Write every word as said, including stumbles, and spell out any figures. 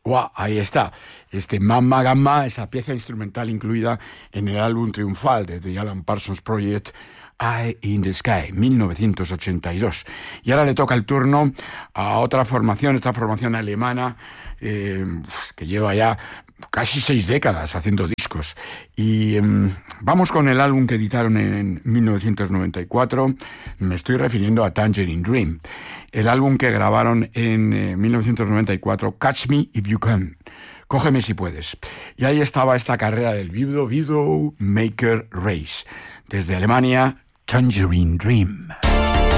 Wow, ahí está. Este Mamma Gamma, esa pieza instrumental incluida en el álbum triunfal de The Alan Parsons Project, Eye in the Sky, mil novecientos ochenta y dos. Y ahora le toca el turno a otra formación, esta formación alemana, eh, que lleva ya casi seis décadas haciendo discos. Y eh, vamos con el álbum que editaron en mil novecientos noventa y cuatro. Me estoy refiriendo a Tangerine Dream. El álbum que grabaron en eh, mil novecientos noventa y cuatro, Catch Me If You Can. Cógeme si puedes. Y ahí estaba esta carrera del Widow Maker Race. Desde Alemania, Tangerine Dream.